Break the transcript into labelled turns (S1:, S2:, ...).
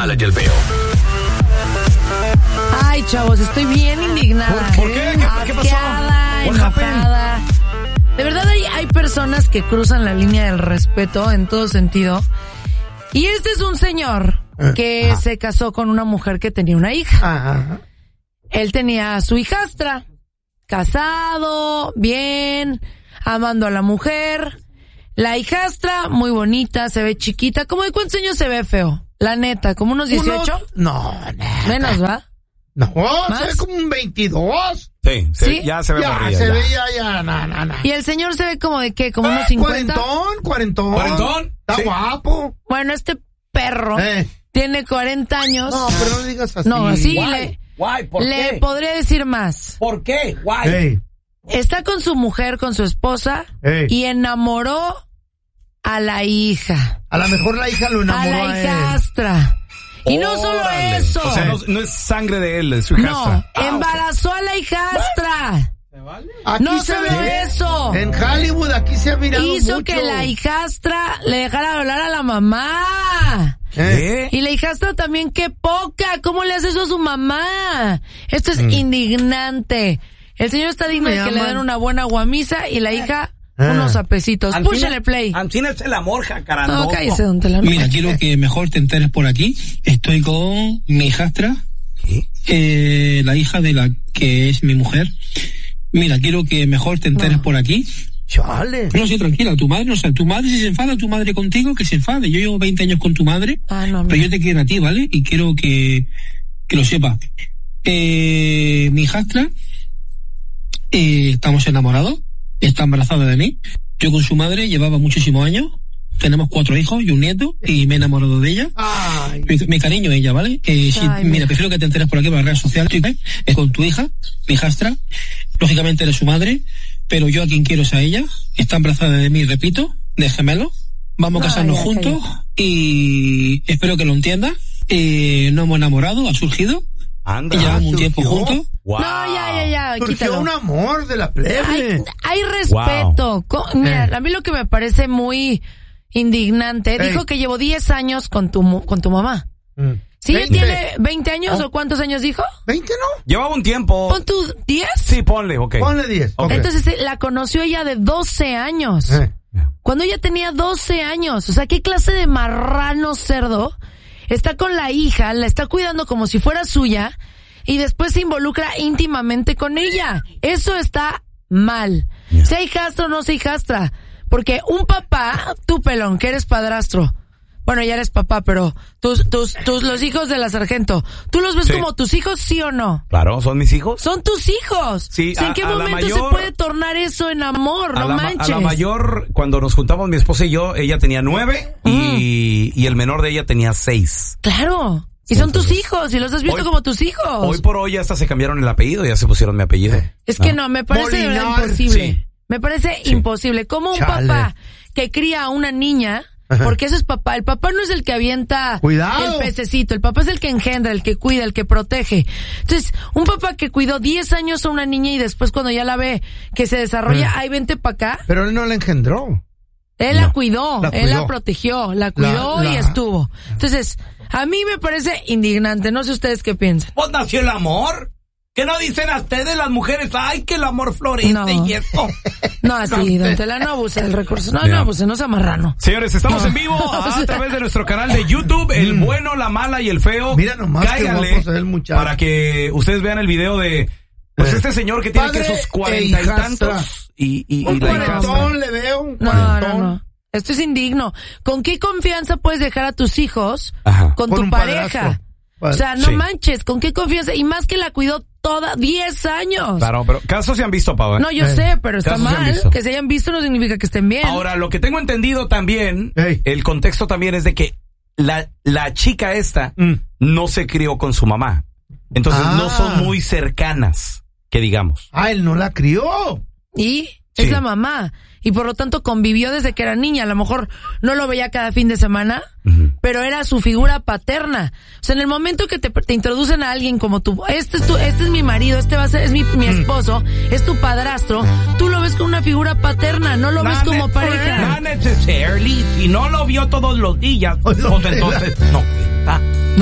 S1: Mala y el Feo.
S2: Ay, chavos, estoy bien indignada.
S3: ¿Por qué? ¿Qué pasó?
S2: Asqueada, enojada. De verdad hay personas que cruzan la línea del respeto en todo sentido. Y este es un señor que se casó con una mujer que tenía una hija. Él tenía a su hijastra, casado, bien, amando a la mujer. La hijastra, muy bonita, se ve chiquita. ¿Cómo de cuántos años se ve, Feo? La neta, ¿como unos 18?
S4: No.
S2: Menos, ¿va?
S4: No, se ve como un 22.
S3: Sí, ya se ve
S4: Ya, se ve ya.
S2: Y el señor se ve como de qué, como unos 50.
S4: Cuarentón.
S3: Está
S4: guapo.
S2: Bueno, este perro tiene 40 años.
S4: No, pero no digas así.
S2: No, así
S5: ¿Por
S2: le
S5: qué?
S2: podría decir más.
S5: ¿Por qué? Guay.
S2: Está con su mujer, con su esposa, y enamoró a la hija.
S4: A lo mejor la hija lo enamoró
S2: a la hijastra. Y no solo eso.
S3: O sea, no es sangre de él, es su hijastra.
S2: No, embarazó a la hijastra.
S4: Aquí
S2: No solo eso.
S4: En Hollywood aquí se ha mirado
S2: Hizo
S4: mucho.
S2: que la hijastra le dejara de hablar a la mamá. Y la hijastra también, qué poca. ¿Cómo le hace eso a su mamá? Esto es indignante. El señor está digno de que le den una buena guamisa y la hija unos apecitos. Púchale play.
S5: Ancina es el amor, jacarandó.
S2: No, cállese, don Telano.
S6: Mira, quiero que mejor te enteres por aquí. Estoy con mi hijastra, la hija de la que es mi mujer. Mira, quiero que mejor te enteres por aquí.
S4: Chale.
S6: No, sí, tranquila, tu madre, tu madre si se enfada, tu madre contigo, que se enfade. Yo llevo 20 años con tu madre, pero yo te quiero a ti, ¿vale? Y quiero que lo sepas. Mi hijastra, estamos enamorados, está embarazada de mí. Yo con su madre llevaba muchísimos años. Tenemos 4 hijos y un nieto y me he enamorado de ella. Me cariño a ella, ¿vale? Mira, prefiero que te enteres por aquí por las redes sociales. Es con tu hija, mi hijastra. Lógicamente eres su madre, pero yo a quien quiero es a ella. Está embarazada de mí, repito, de gemelo. Vamos a casarnos juntos y espero que lo entiendas. Nos hemos enamorado, ha surgido.
S3: Anda,
S6: y llevamos un tiempo juntos.
S3: Wow.
S2: No, ya,
S4: Surgió
S2: quítalo.
S4: un amor de la plebe.
S2: Hay respeto. Mira, a mí lo que me parece muy indignante, dijo que llevo 10 años con tu mamá. ¿Sí?
S4: 20.
S2: ¿Tiene 20 años o cuántos años dijo?
S4: 20, ¿no?
S3: Llevaba un tiempo.
S2: ¿Pon tus 10?
S3: Sí, ponle, ok.
S4: Ponle 10. Okay.
S2: Entonces la conoció ella de 12 años. Cuando ella tenía 12 años. O sea, ¿qué clase de marrano cerdo está con la hija, la está cuidando como si fuera suya y después se involucra íntimamente con ella? Eso está mal. Sea hijastra o no sea hijastra. Porque un papá, tú pelón, que eres padrastro, bueno, ya eres papá, pero los hijos de la sargento, ¿tú los ves como tus hijos, sí o no?
S3: Claro, ¿son mis hijos?
S2: Son tus hijos.
S3: Sí,
S2: ¿En qué momento se puede tornar eso en amor? No manches.
S3: A la mayor, cuando nos juntamos mi esposa y yo, ella tenía 9 y el menor de ella tenía 6.
S2: Claro. Y son tus hijos, y los has visto como tus hijos.
S3: Hoy por hoy hasta se cambiaron el apellido, ya se pusieron mi apellido.
S2: Es que no, me parece de verdad imposible.
S3: Sí.
S2: Me parece imposible. Como un papá que cría a una niña, porque eso es papá. El papá no es el que avienta el pececito. El papá es el que engendra, el que cuida, el que protege. Entonces, un papá que cuidó 10 años a una niña y después cuando ya la ve que se desarrolla, ay, vente para acá.
S4: Pero él no la engendró.
S2: Él la cuidó, él la protegió, la cuidó y estuvo. Entonces, a mí me parece indignante. No sé ustedes qué piensan.
S5: ¿Pues nació el amor? ¿Qué no dicen a ustedes las mujeres? ¡Ay, que el amor florece y esto!
S2: No, así, don Tela, no abuse del recurso. No abuse, no sea marrano.
S3: Señores, estamos en vivo a través de nuestro canal de YouTube, El Bueno, La Mala y El Feo.
S4: Mira nomás
S3: cáiganle para que ustedes vean el video de este señor que tiene que sus 40 y tantos. Y
S4: un cuarentón le veo, un cuarentón.
S2: No. Esto es indigno. ¿Con qué confianza puedes dejar a tus hijos con tu pareja? O sea, no manches, ¿con qué confianza? Y más que la cuidó toda 10 años.
S3: Claro, pero casos se han visto, Pau, ¿eh?
S2: No, yo sé, pero está mal. Que se hayan visto no significa que estén bien.
S3: Ahora, lo que tengo entendido también, el contexto también es de que la chica esta no se crió con su mamá. Entonces, no son muy cercanas, que digamos.
S4: Él no la crió.
S2: Y es la mamá. Y por lo tanto convivió desde que era niña. A lo mejor no lo veía cada fin de semana, pero era su figura paterna. O sea, en el momento que te introducen a alguien como tú, este es mi marido, es mi esposo, es tu padrastro, tú lo ves como una figura paterna, no lo ves como pareja.
S5: No necessarily. Si no lo vio todos los días, pues entonces no.